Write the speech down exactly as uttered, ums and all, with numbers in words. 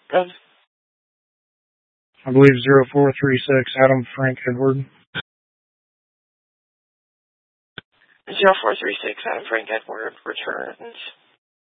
Good. I believe zero four three six, Adam Frank Edward. zero four three six, Adam Frank Edward returns.